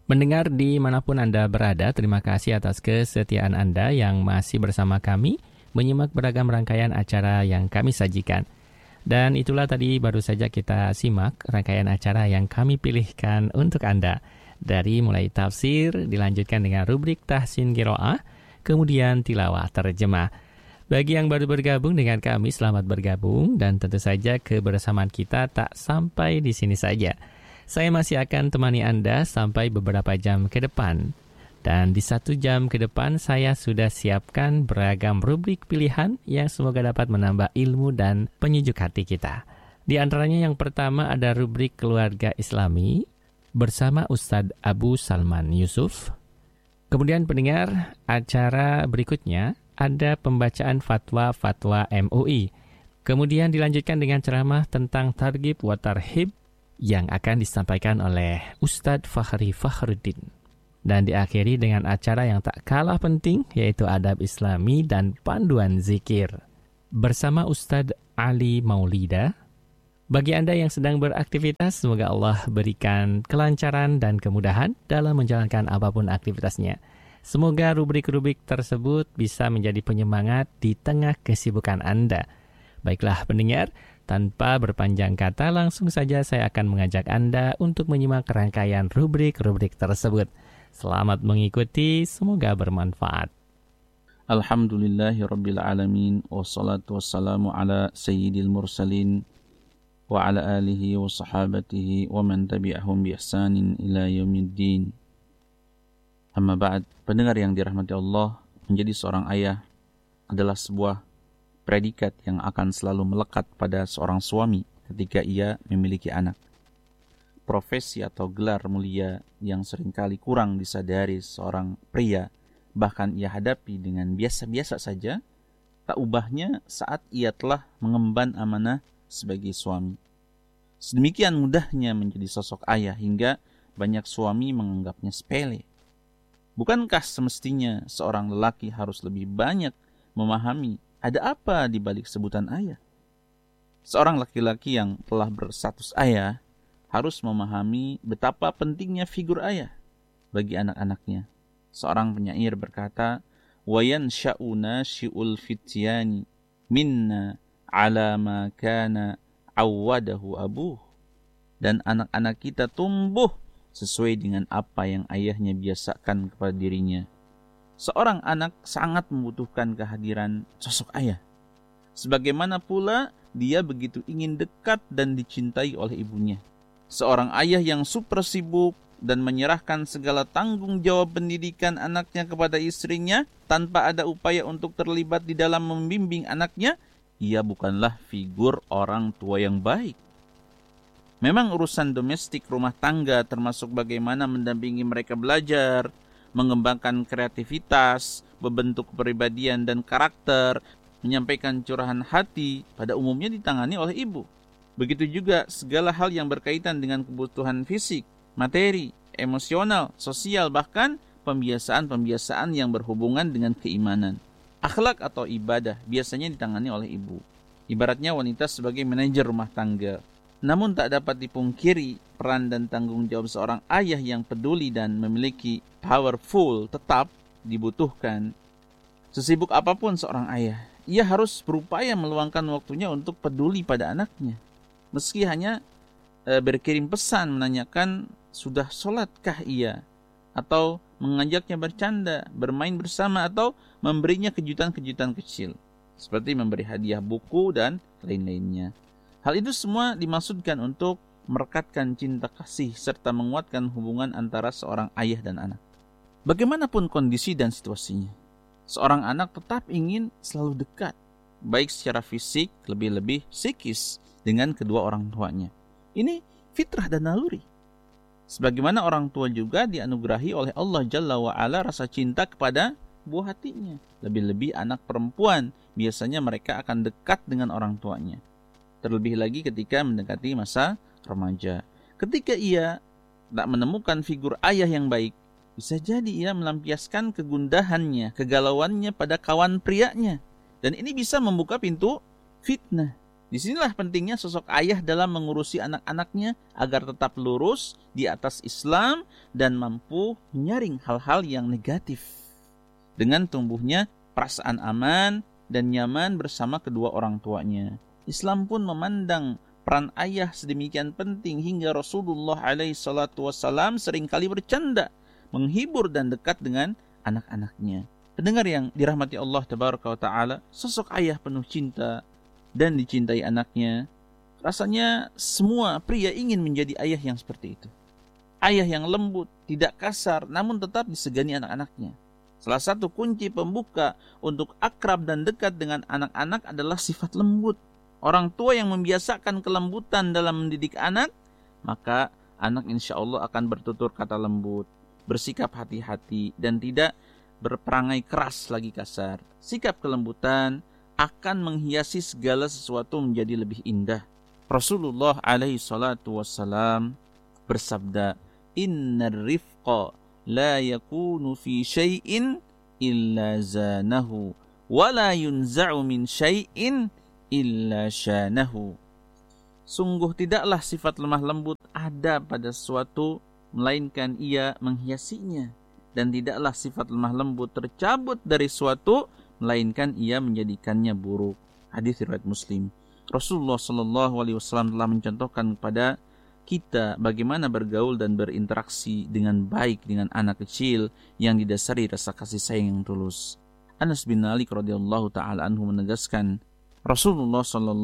Mendengar dimanapun Anda berada, terima kasih atas kesetiaan Anda yang masih bersama kami, menyimak beragam rangkaian acara yang kami sajikan. Dan itulah tadi baru saja kita simak rangkaian acara yang kami pilihkan untuk Anda. Dari mulai tafsir, dilanjutkan dengan rubrik tahsin qiraah, kemudian tilawah terjemah. Bagi yang baru bergabung dengan kami, selamat bergabung, dan tentu saja kebersamaan kita tak sampai di sini saja. Saya masih akan temani Anda sampai beberapa jam ke depan. Dan di 1 jam ke depan saya sudah siapkan beragam rubrik pilihan yang semoga dapat menambah ilmu dan penyejuk hati kita. Di antaranya yang pertama ada rubrik Keluarga Islami bersama Ustadz Abu Salman Yusuf. Kemudian pendengar, acara berikutnya ada pembacaan fatwa-fatwa MUI. Kemudian dilanjutkan dengan ceramah tentang targhib wa tarhib yang akan disampaikan oleh Ustadz Fakhri Fakhruddin. Dan diakhiri dengan acara yang tak kalah penting, yaitu adab Islami dan panduan zikir bersama Ustadz Ali Maulida. Bagi Anda yang sedang beraktivitas, semoga Allah berikan kelancaran dan kemudahan dalam menjalankan apapun aktivitasnya. Semoga rubrik-rubrik tersebut bisa menjadi penyemangat di tengah kesibukan Anda. Baiklah pendengar, tanpa berpanjang kata, langsung saja saya akan mengajak Anda untuk menyimak rangkaian rubrik-rubrik tersebut. Selamat mengikuti, semoga bermanfaat. Alhamdulillahirrabbilalamin, wassalatu wassalamu ala sayyidil mursalin, wa ala alihi wa sahabatihi wa man tabi'ahum bi ihsanin ila yaumiddin. Amma ba'd, pendengar yang dirahmati Allah, menjadi seorang ayah adalah sebuah predikat yang akan selalu melekat pada seorang suami ketika ia memiliki anak. Profesi atau gelar mulia yang seringkali kurang disadari seorang pria, bahkan ia hadapi dengan biasa-biasa saja, tak ubahnya saat ia telah mengemban amanah sebagai suami. Sedemikian mudahnya menjadi sosok ayah hingga banyak suami menganggapnya sepele. Bukankah semestinya seorang lelaki harus lebih banyak memahami ada apa di balik sebutan ayah? Seorang laki-laki yang telah berstatus ayah harus memahami betapa pentingnya figur ayah bagi anak-anaknya. Seorang penyair berkata, وَيَنْشَأُ نَاشِئُ الْفِتْيَانِ مِنَّا عَلَى مَا كَانَ عَوَّدَهُ أَبُوهُ. Dan anak-anak kita tumbuh sesuai dengan apa yang ayahnya biasakan kepada dirinya. Seorang anak sangat membutuhkan kehadiran sosok ayah. Sebagaimana pula dia begitu ingin dekat dan dicintai oleh ibunya. Seorang ayah yang super sibuk dan menyerahkan segala tanggung jawab pendidikan anaknya kepada istrinya tanpa ada upaya untuk terlibat di dalam membimbing anaknya, ia bukanlah figur orang tua yang baik. Memang urusan domestik rumah tangga termasuk bagaimana mendampingi mereka belajar, mengembangkan kreativitas, membentuk kepribadian dan karakter, menyampaikan curahan hati, pada umumnya ditangani oleh ibu. Begitu juga segala hal yang berkaitan dengan kebutuhan fisik, materi, emosional, sosial, bahkan pembiasaan-pembiasaan yang berhubungan dengan keimanan. Akhlak atau ibadah biasanya ditangani oleh ibu. Ibaratnya wanita sebagai manajer rumah tangga. Namun tak dapat dipungkiri, peran dan tanggung jawab seorang ayah yang peduli dan memiliki powerful tetap dibutuhkan. Sesibuk apapun seorang ayah, ia harus berupaya meluangkan waktunya untuk peduli pada anaknya. Meski hanya berkirim pesan menanyakan sudah sholatkah ia, atau mengajaknya bercanda, bermain bersama, atau memberinya kejutan-kejutan kecil, seperti memberi hadiah buku dan lain-lainnya. Hal itu semua dimaksudkan untuk merekatkan cinta kasih serta menguatkan hubungan antara seorang ayah dan anak. Bagaimanapun kondisi dan situasinya, seorang anak tetap ingin selalu dekat, baik secara fisik, lebih-lebih psikis, dengan kedua orang tuanya. Ini fitrah dan naluri. Sebagaimana orang tua juga dianugerahi oleh Allah Jalla wa'ala rasa cinta kepada buah hatinya. Lebih-lebih anak perempuan, biasanya mereka akan dekat dengan orang tuanya. Terlebih lagi ketika mendekati masa remaja. Ketika ia tak menemukan figur ayah yang baik, bisa jadi ia melampiaskan kegundahannya, kegalauannya pada kawan prianya. Dan ini bisa membuka pintu fitnah. Disinilah pentingnya sosok ayah dalam mengurusi anak-anaknya agar tetap lurus di atas Islam dan mampu menyaring hal-hal yang negatif. Dengan tumbuhnya perasaan aman dan nyaman bersama kedua orang tuanya. Islam pun memandang peran ayah sedemikian penting hingga Rasulullah SAW seringkali bercanda, menghibur dan dekat dengan anak-anaknya. Pendengar yang dirahmati Allah Tabaraka wa Ta'ala, sosok ayah penuh cinta dan dicintai anaknya. Rasanya semua pria ingin menjadi ayah yang seperti itu. Ayah yang lembut, tidak kasar, namun tetap disegani anak-anaknya. Salah satu kunci pembuka untuk akrab dan dekat dengan anak-anak adalah sifat lembut. Orang tua yang membiasakan kelembutan dalam mendidik anak, maka anak insya Allah akan bertutur kata lembut, bersikap hati-hati, dan tidak berperangai keras lagi kasar. Sikap kelembutan akan menghiasi segala sesuatu menjadi lebih indah. Rasulullah SAW bersabda, Innar rifqa la yakunu fi syai'in illa zanahu, wa la yunza'u min syai'in illa syanahu. Sungguh tidaklah sifat lemah lembut ada pada sesuatu, melainkan ia menghiasinya. Dan tidaklah sifat lemah lembut tercabut dari suatu, melainkan ia menjadikannya buruk. Hadis riwayat Muslim. Rasulullah SAW telah mencontohkan kepada kita bagaimana bergaul dan berinteraksi dengan baik dengan anak kecil yang didasari rasa kasih sayang yang tulus. Anas bin Malik radhiyallahu taala anhu menegaskan, Rasulullah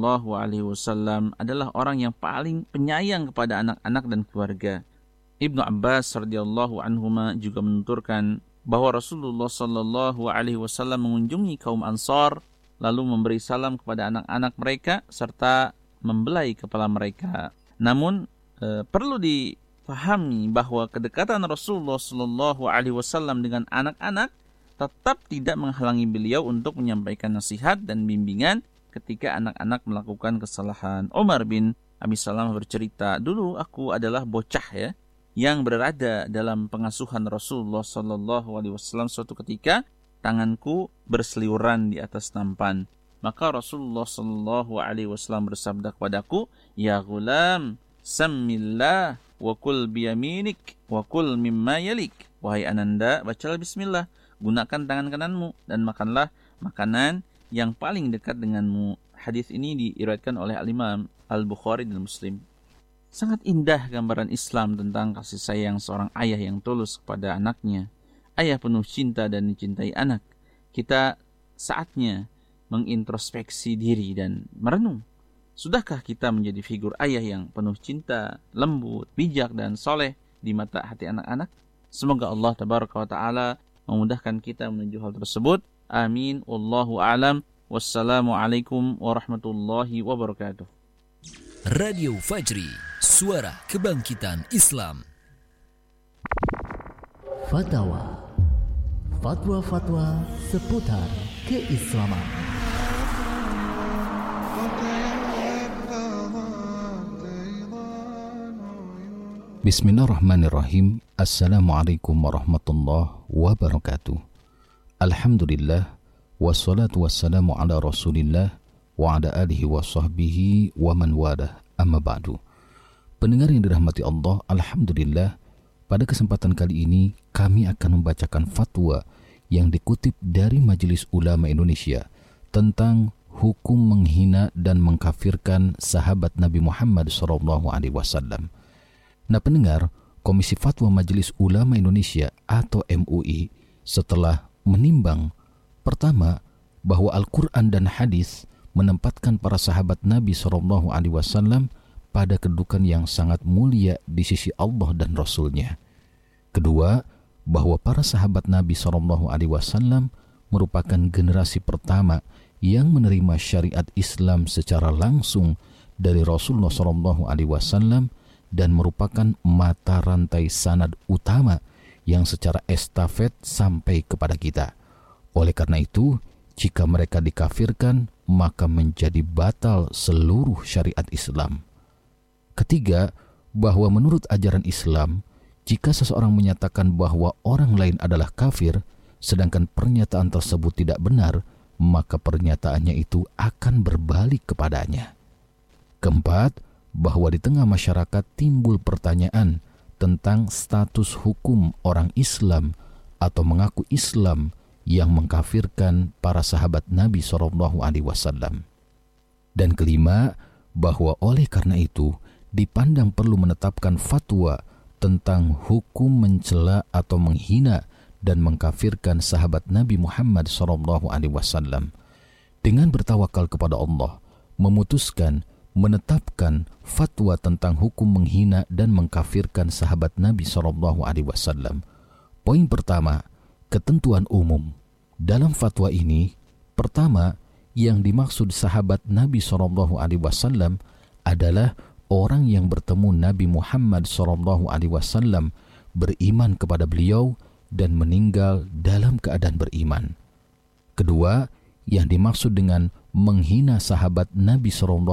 SAW adalah orang yang paling penyayang kepada anak-anak dan keluarga. Ibnu Abbas radhiyallahu anhuma juga menuturkan bahwa Rasulullah SAW mengunjungi kaum Ansar lalu memberi salam kepada anak-anak mereka serta membelai kepala mereka. Namun perlu dipahami bahwa kedekatan Rasulullah SAW dengan anak-anak tetap tidak menghalangi beliau untuk menyampaikan nasihat dan bimbingan ketika anak-anak melakukan kesalahan. Umar bin Abi Salamah bercerita, dulu aku adalah bocah yang berada dalam pengasuhan Rasulullah SAW. Suatu ketika tanganku berseliweran di atas nampan. Maka Rasulullah SAW bersabda kepadaku, Ya ghulam, sammillah wa kul biyaminik wa kul mimma yalik. Wahai ananda, bacalah bismillah, gunakan tangan kananmu dan makanlah makanan yang paling dekat denganmu. Hadis ini diriwayatkan oleh Al-Imam Al-Bukhari dan Muslim. Sangat indah gambaran Islam tentang kasih sayang seorang ayah yang tulus kepada anaknya. Ayah penuh cinta dan dicintai anak. Kita saatnya mengintrospeksi diri dan merenung. Sudahkah kita menjadi figur ayah yang penuh cinta, lembut, bijak, dan soleh di mata hati anak-anak? Semoga Allah Tabaraka wa Ta'ala memudahkan kita menuju hal tersebut. Amin. Wallahu a'lam. Wassalamualaikum warahmatullahi wabarakatuh. Radio Fajri, suara kebangkitan Islam. Fatwa seputar keislaman. Bismillahirrahmanirrahim. Assalamualaikum warahmatullahi wabarakatuh. Alhamdulillah, wassalatu wassalamu ala rasulillah wa ala alihi wa sahbihi wa man walah, amma ba'du. Pendengar yang dirahmati Allah, alhamdulillah, pada kesempatan kali ini kami akan membacakan fatwa yang dikutip dari Majelis Ulama Indonesia tentang hukum menghina dan mengkafirkan sahabat Nabi Muhammad SAW. Nah pendengar, Komisi Fatwa Majelis Ulama Indonesia atau MUI setelah menimbang pertama bahwa Al-Quran dan hadis menempatkan para sahabat Nabi SAW pada kedudukan yang sangat mulia di sisi Allah dan Rasul-Nya. Kedua, bahwa para sahabat Nabi SAW merupakan generasi pertama yang menerima syariat Islam secara langsung dari Rasulullah SAW dan merupakan mata rantai sanad utama yang secara estafet sampai kepada kita. Oleh karena itu, jika mereka dikafirkan, maka menjadi batal seluruh syariat Islam. Ketiga, bahwa menurut ajaran Islam, jika seseorang menyatakan bahwa orang lain adalah kafir, sedangkan pernyataan tersebut tidak benar, maka pernyataannya itu akan berbalik kepadanya. Keempat, bahwa di tengah masyarakat timbul pertanyaan tentang status hukum orang Islam atau mengaku Islam yang mengkafirkan para sahabat Nabi SAW. Dan kelima, bahwa oleh karena itu dipandang perlu menetapkan fatwa tentang hukum mencela atau menghina dan mengkafirkan sahabat Nabi Muhammad SAW. Dengan bertawakal kepada Allah, memutuskan menetapkan fatwa tentang hukum menghina dan mengkafirkan sahabat Nabi SAW. Poin pertama, ketentuan umum. Dalam fatwa ini, pertama, yang dimaksud sahabat Nabi SAW adalah orang yang bertemu Nabi Muhammad SAW, beriman kepada beliau dan meninggal dalam keadaan beriman. Kedua, yang dimaksud dengan menghina sahabat Nabi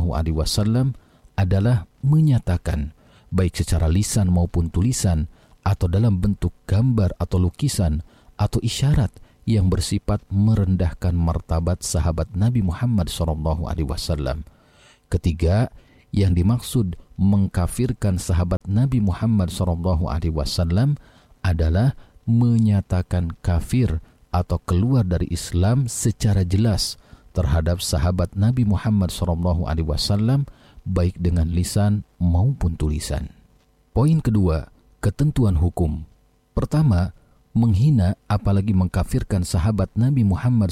SAW adalah menyatakan, baik secara lisan maupun tulisan, atau dalam bentuk gambar atau lukisan, atau isyarat yang bersifat merendahkan martabat sahabat Nabi Muhammad SAW. Ketiga, yang dimaksud mengkafirkan sahabat Nabi Muhammad SAW adalah menyatakan kafir atau keluar dari Islam secara jelas terhadap sahabat Nabi Muhammad SAW, baik dengan lisan maupun tulisan. Poin kedua, ketentuan hukum. Pertama, menghina apalagi mengkafirkan sahabat Nabi Muhammad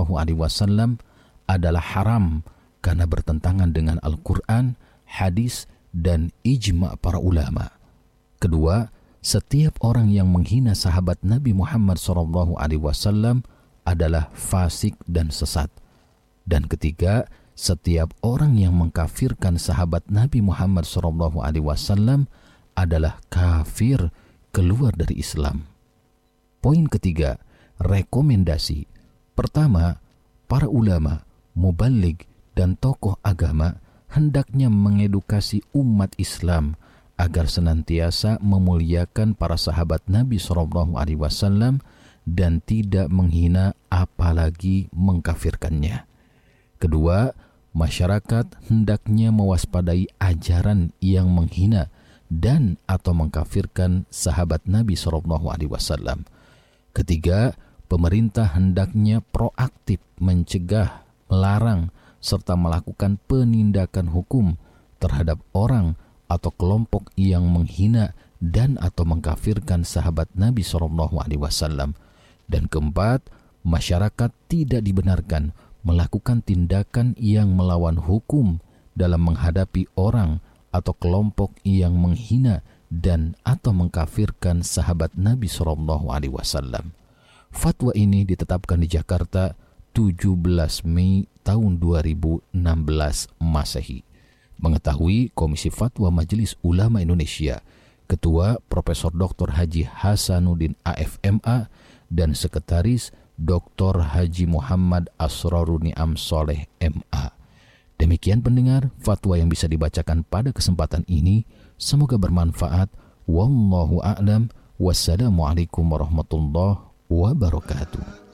SAW adalah haram karena bertentangan dengan Al-Quran, hadis, dan ijma' para ulama. Kedua, setiap orang yang menghina sahabat Nabi Muhammad SAW adalah fasik dan sesat. Dan ketiga, setiap orang yang mengkafirkan sahabat Nabi Muhammad SAW adalah kafir, keluar dari Islam. Poin ketiga, rekomendasi. Pertama, para ulama, muballigh, dan tokoh agama hendaknya mengedukasi umat Islam agar senantiasa memuliakan para sahabat Nabi SAW dan tidak menghina apalagi mengkafirkannya. Kedua, masyarakat hendaknya mewaspadai ajaran yang menghina dan atau mengkafirkan sahabat Nabi SAW. Ketiga, pemerintah hendaknya proaktif mencegah, melarang, serta melakukan penindakan hukum terhadap orang atau kelompok yang menghina dan atau mengkafirkan sahabat Nabi SAW. Dan keempat, masyarakat tidak dibenarkan melakukan tindakan yang melawan hukum dalam menghadapi orang atau kelompok yang menghina dan atau mengkafirkan sahabat Nabi SAW. Fatwa ini ditetapkan di Jakarta 17 Mei tahun 2016 Masehi. Mengetahui Komisi Fatwa Majelis Ulama Indonesia, Ketua Profesor Dr. Haji Hasanuddin AFMA dan Sekretaris Dr. Haji Muhammad Asroruniam Soleh MA. Demikian pendengar, fatwa yang bisa dibacakan pada kesempatan ini. Semoga bermanfaat. Wallahu a'lam. Wassalamualaikum warahmatullahi wabarakatuh.